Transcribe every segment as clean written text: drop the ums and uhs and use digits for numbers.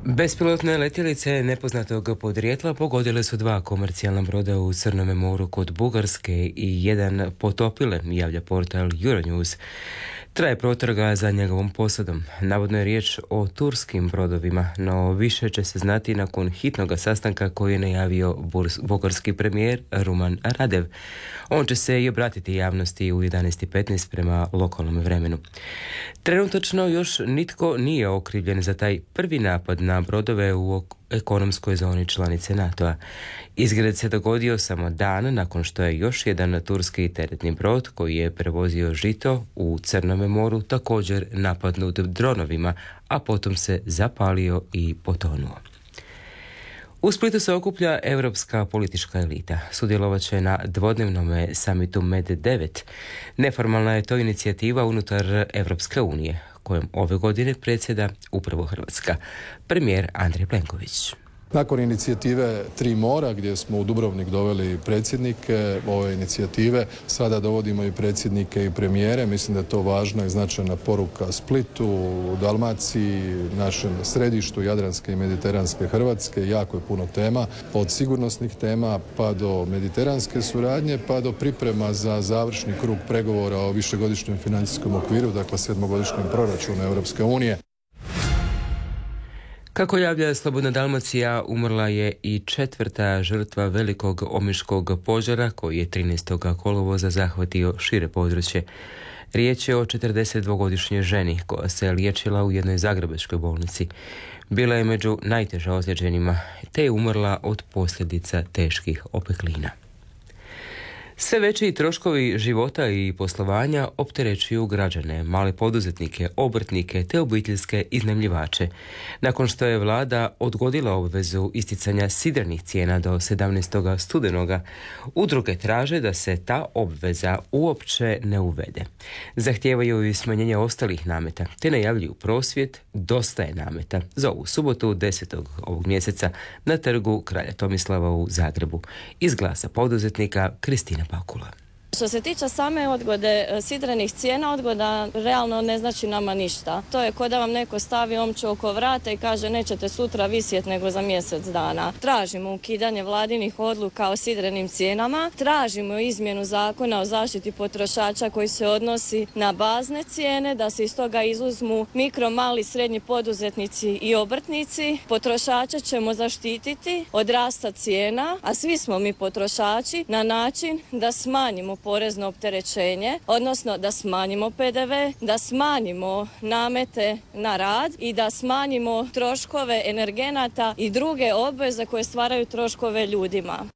Bespilotne letjelice nepoznatog podrijetla pogodile su 2 komercijalna broda u Crnome moru kod Bugarske i jedan potopile, javlja portal Euronews. Traje potraga za njegovom posadom. Navodno je riječ o turskim brodovima, no više će se znati nakon hitnog sastanka koji je najavio bugarski premijer Ruman Radev. On će se i obratiti javnosti u 11:15 prema lokalnom vremenu. Trenutačno još nitko nije okrivljen za taj prvi napad na brodove u ekonomskoj zoni članice NATO-a. Izgled se dogodio samo dan nakon što je još jedan turski teretni brod koji je prevozio žito u Crnome moru također napadnut dronovima, a potom se zapalio i potonuo. U Splitu se okuplja europska politička elita. Sudjelovat će na dvodnevnom samitu MED9. Neformalna je to inicijativa unutar Europske unije, kojom ove godine predsjeda upravo Hrvatska. Premijer Andrej Plenković. Nakon inicijative Tri mora, gdje smo u Dubrovnik doveli predsjednike ove inicijative, sada dovodimo i predsjednike i premijere. Mislim da je to važna i značajna poruka Splitu, Dalmaciji, našem središtu Jadranske i Mediteranske Hrvatske. Jako je puno tema, od sigurnosnih tema pa do mediteranske suradnje, pa do priprema za završni krug pregovora o višegodišnjem financijskom okviru, dakle 7-godišnjem proračunu Europske unije. Kako javlja Slobodna Dalmacija, umrla je i 4. žrtva velikog omiškog požara koji je 13. kolovoza zahvatio šire područje. Riječ je o 42-godišnjoj ženi koja se liječila u jednoj zagrebačkoj bolnici. Bila je među najteže ozlijeđenima te je umrla od posljedica teških opeklina. Sve veći troškovi života i poslovanja opterećuju građane, male poduzetnike, obrtnike te obiteljske iznajmljivače. Nakon što je vlada odgodila obvezu isticanja sidrenih cijena do 17. studenoga, udruge traže da se ta obveza uopće ne uvede. Zahtijevaju i smanjenje ostalih nameta, te najavljuju prosvjed Dosta je nameta za ovu subotu 10. ovog mjeseca na trgu Kralja Tomislava u Zagrebu. Iz Glasa poduzetnika Kristina Pakula. Što se tiče same odgode sidrenih cijena, odgoda realno ne znači nama ništa. To je kao da vam neko stavi omču oko vrata i kaže nećete sutra visjeti nego za mjesec dana. Tražimo ukidanje vladinih odluka o sidrenim cijenama, tražimo izmjenu zakona o zaštiti potrošača koji se odnosi na bazne cijene, da se iz toga izuzmu mikro, mali, srednji poduzetnici i obrtnici. Potrošače ćemo zaštititi od rasta cijena, a svi smo mi potrošači, na način da smanjimo porezno opterećenje, odnosno da smanjimo PDV, da smanjimo namete na rad i da smanjimo troškove energenata i druge obveze koje stvaraju troškove ljudima.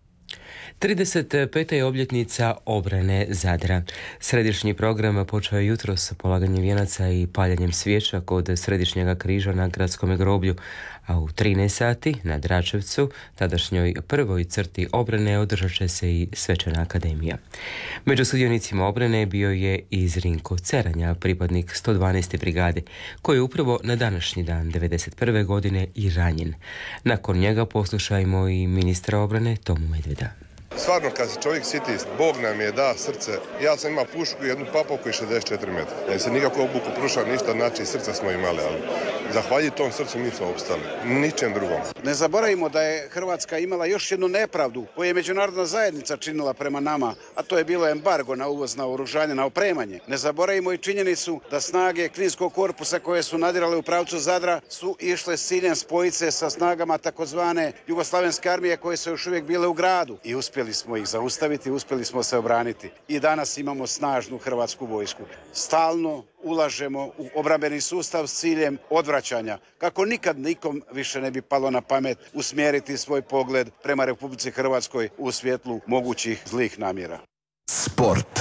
35. je obljetnica obrane Zadra. Središnji program počeo je jutros s polaganjem vijenaca i paljenjem svijeća kod Središnjega križa na gradskom groblju, a u 13 sati na Dračevcu, tadašnjoj prvoj crti obrane, održat će se i svečana akademija. Među sudionicima obrane bio je i Zrinko Ceranja, pripadnik 112. brigade, koji je upravo na današnji dan 1991. godine i ranjen. Nakon njega poslušajmo i ministra obrane Tomu Medveda. Stvarno, kad se čovjek siti, Bog nam je da srce. Ja sam imao pušku i jednu papovku i 64 metra. Ne se nikako obuku prušao ništa, znači srca smo imali, ali zahvaljujući tom srcu mi smo opstali. Ničem drugom. Ne zaboravimo da je Hrvatska imala još jednu nepravdu koju je međunarodna zajednica činila prema nama, a to je bilo embargo na uvoz naoružanja, na opremanje. Ne zaboravimo i činjenicu da snage Kninskog korpusa koje su nadirale u pravcu Zadra su išle s ciljem spojiti se sa snagama takozvane Jugoslavenske armije koje su još uvijek bile u gradu i uspjeli smo ih zaustaviti, uspjeli smo se obraniti. I danas imamo snažnu hrvatsku vojsku. Stalno ulažemo u obrambeni sustav s ciljem odvraćanja, kako nikad nikom više ne bi palo na pamet usmjeriti svoj pogled prema Republici Hrvatskoj u svjetlu mogućih zlih namjera. Sport.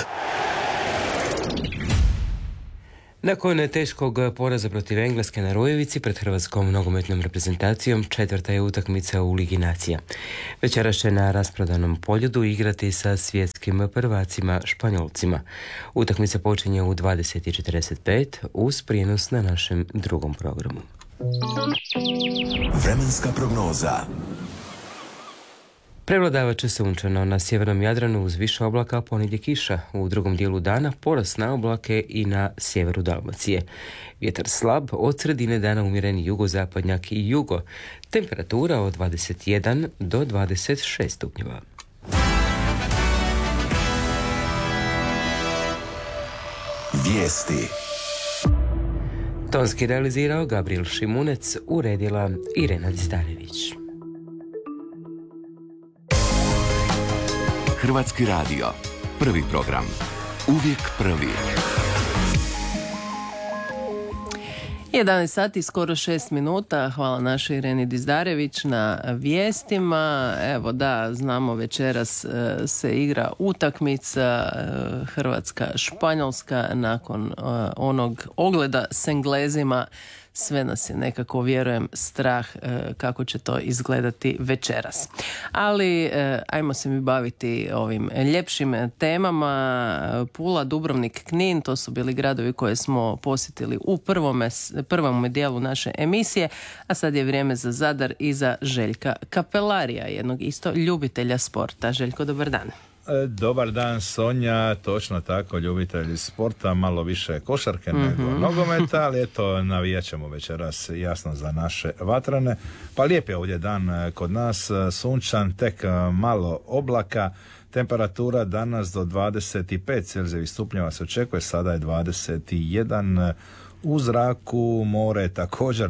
Nakon teškog poraza protiv Engleske na Rujevici pred hrvatskom nogometnom reprezentacijom, 4. je utakmica u Ligi nacija. Večeras će na rasprodanom Poljudu igrati sa svjetskim prvacima Španjolcima. Utakmica počinje u 20:45 uz prijenos na našem drugom programu. Vremenska prognoza. Prevladavat će sunčano na sjevernom Jadranu uz više oblaka, ponegdje kiša. U drugom dijelu dana porast na oblake i na sjeveru Dalmacije. Vjetar slab, od sredine dana umjeren jugozapadnjak i jugo. Temperatura od 21 do 26 stupnjeva. Vijesti. Tonski realizirao Gabriel Šimunec, uredila Irena Distarević. Hrvatski radio. Prvi program. Uvijek prvi. 11 sati, skoro 6 minuta. Hvala našoj Ireni Dizdarević na vijestima. Evo da, znamo, večeras se igra utakmica Hrvatska-Španjolska nakon onog ogleda s Englezima. Sve nas je nekako, vjerujem, strah kako će to izgledati večeras. Ali ajmo se mi baviti ovim ljepšim temama. Pula, Dubrovnik, Knin, to su bili gradovi koje smo posjetili u prvom dijelu naše emisije, a sad je vrijeme za Zadar i za Željka Kapelarija, jednog isto ljubitelja sporta. Željko, dobar dan. Dobar dan, Sonja, točno tako, ljubitelji sporta, malo više košarke nego nogometa, ali eto, navijat ćemo večeras jasno za naše vatrane. Pa lijep je ovdje dan kod nas, sunčan, tek malo oblaka, temperatura danas do 25 Celzijevih stupnjeva se očekuje, sada je 21, u zraku more također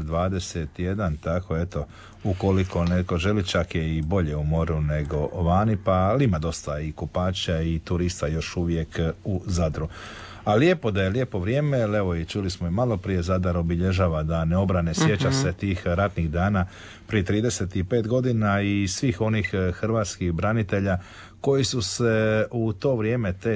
21, tako eto, ukoliko neko želi, čak je i bolje u moru nego vani, pa ali ima dosta i kupača i turista još uvijek u Zadru. A lijepo da je lijepo vrijeme, jer evo i čuli smo i malo prije, Zadar obilježava Dane obrane, sjeća se tih ratnih dana prije 35 godina i svih onih hrvatskih branitelja koji su se u to vrijeme, te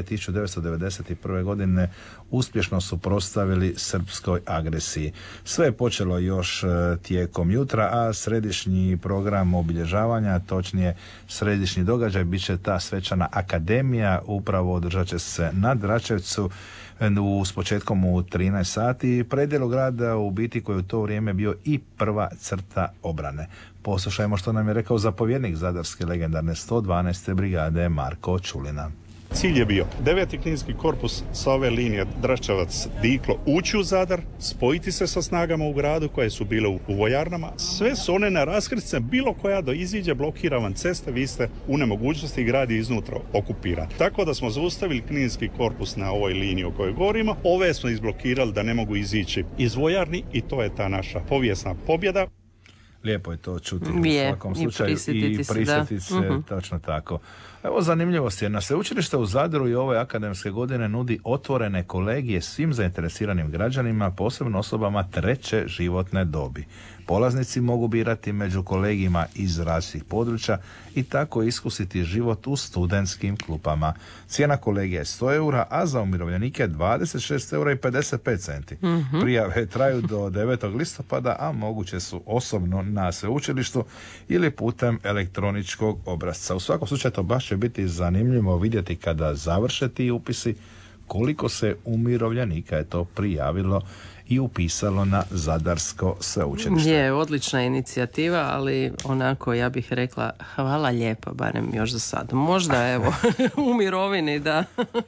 1991. godine, uspješno suprotstavili srpskoj agresiji. Sve je počelo još tijekom jutra, a središnji program obilježavanja, točnije središnji događaj, bit će ta svečana akademija, upravo održat će se na Dračevcu s početkom u 13 sati. Predjelu grada u biti koji u to vrijeme bio i prva crta obrane. Poslušajmo što nam je rekao zapovjednik zadarske legendarne 112. brigade Marko Čulina. Cilj je bio 9. kninski korpus sa ove linije Dračevac-Diklo ući u Zadar, spojiti se sa snagama u gradu koje su bile u vojarnama. Sve su one na raskrstce, bilo koja do iziđe blokira vam ceste, vi ste u nemogućnosti, grad je iznutra okupiran. Tako da smo zaustavili kninski korpus na ovoj liniji o kojoj govorimo. Ove smo izblokirali da ne mogu izići iz vojarni i to je ta naša povijesna pobjeda. Lijepo je to čuti u svakom slučaju i prisjetiti se, točno tako. Evo zanimljivost je, na sveučilište u Zadru i ove akademske godine nudi otvorene kolegije svim zainteresiranim građanima, posebno osobama treće životne dobi. Polaznici mogu birati među kolegijima iz različitih područja i tako iskusiti život u studentskim klupama. Cijena kolegija je 100 eura, a za umirovljenike 26 eura i 55 centi. Prijave traju do 9. listopada, a moguće su osobno na sveučilištu ili putem elektroničkog obrasca. U svakom slučaju to baš će biti zanimljivo vidjeti kada završe ti upisi koliko se umirovljenika je to prijavilo i upisalo na Zadarsko sveučilište. Je, odlična inicijativa, ali onako, ja bih rekla, hvala lijepo, barem još za sad. Možda, evo, u mirovini, da.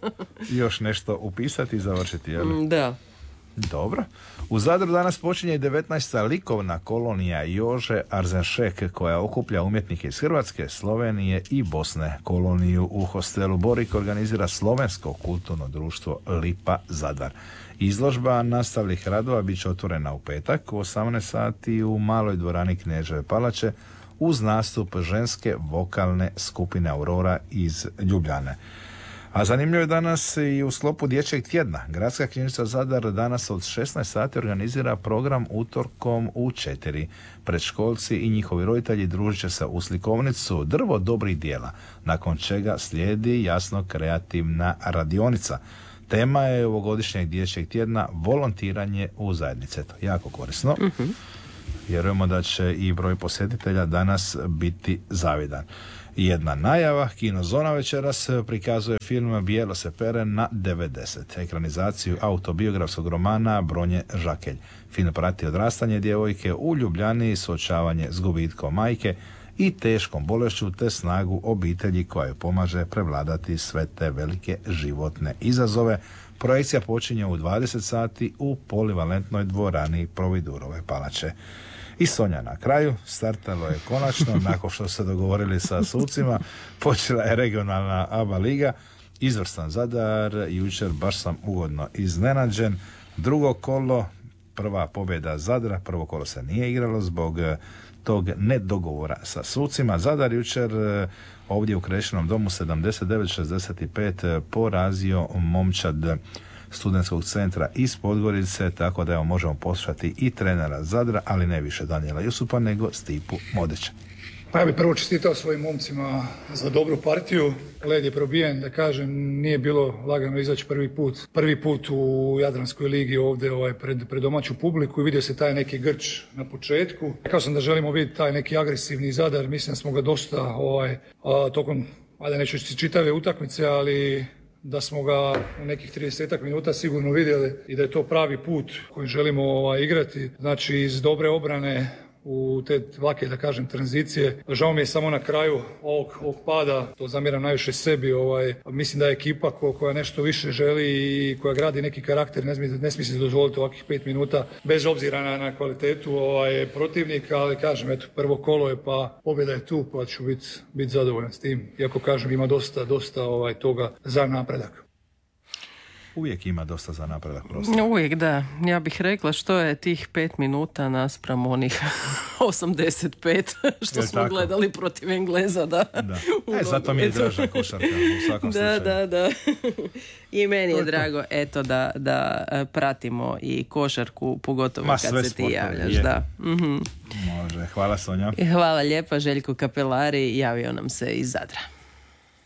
Još nešto upisati i završiti, jel? Da. Dobro. U Zadru danas počinje 19. likovna kolonija Jože Arzenšek, koja okuplja umjetnike iz Hrvatske, Slovenije i Bosne. Koloniju u hostelu Borik organizira Slovensko kulturno društvo Lipa Zadar. Izložba nastavnih radova bit će otvorena u petak u 18 sati u maloj dvorani Kneževe palače uz nastup ženske vokalne skupine Aurora iz Ljubljane. A zanimljivo je danas i u sklopu dječjeg tjedna. Gradska knjižnica Zadar danas od 16 sati organizira program utorkom u 4. Predškolci i njihovi roditelji družit će se u slikovnicu Drvo dobrih dijela, nakon čega slijedi jasno kreativna radionica. Tema je ovogodišnjeg dječjeg tjedna volontiranje u zajednici. Eto, jako korisno. Vjerujemo da će i broj posjetitelja danas biti zavidan. Jedna najava, Kinozona večeras prikazuje film Bijelo se pere na 90, ekranizaciju autobiografskog romana Bronje Žakelj. Film prati odrastanje djevojke u Ljubljani, suočavanje s gubitkom majke i teškom bolešću te snagu obitelji koja joj pomaže prevladati sve te velike životne izazove. Projekcija počinje u 20 sati u polivalentnoj dvorani Providurove palače. I Sonja na kraju, startalo je konačno, nakon što se dogovorili sa sucima, počela je regionalna ABA liga, izvrstan Zadar, jučer baš sam ugodno iznenađen. Drugo kolo, prva pobjeda Zadra, prvo kolo se nije igralo zbog tog nedogovora sa sucima. Zadar jučer ovdje u Krešinom domu 79-65 porazio momčad studentskog centra iz Podgorice, tako da možemo poslušati i trenera Zadra, ali ne više Danijela Jusupa, nego Stipu Modića. Pa ja bih prvo čestitao svojim momcima za dobru partiju. Led je probijen, da kažem, nije bilo lagano izaći prvi put u Jadranskoj ligi ovdje pred domaću publiku i vidio se taj neki grč na početku. Rekao sam da želimo vidjeti taj neki agresivni Zadar, mislim da smo ga dosta tokom, ajde neću čitave utakmice, ali da smo ga u nekih 30 minuta sigurno vidjeli i da je to pravi put koji želimo igrati. Znači iz dobre obrane u te lake, da kažem, tranzicije. Žao mi je samo na kraju ovog pada, to zamjeram najviše sebi, mislim da je ekipa koja nešto više želi i koja gradi neki karakter, ne smije se dozvoliti ovakvih 5 minuta, bez obzira na kvalitetu protivnika, ali kažem, eto, prvo kolo je, pa pobjeda je tu, pa ću biti zadovoljan s tim, iako kažem, ima dosta toga za napredak. Uvijek ima dosta za napredak prostora. Uvijek, da. Ja bih rekla što je tih 5 minuta naspram onih 85 što smo tako gledali protiv Engleza. Da. Zato mi je draža košarka u svakom slučaju. Da. I meni je drago da pratimo i košarku, pogotovo kad se ti javljaš. Da. Može. Hvala Sonja. Hvala lijepa. Željko Kapelari javio nam se iz Zadra.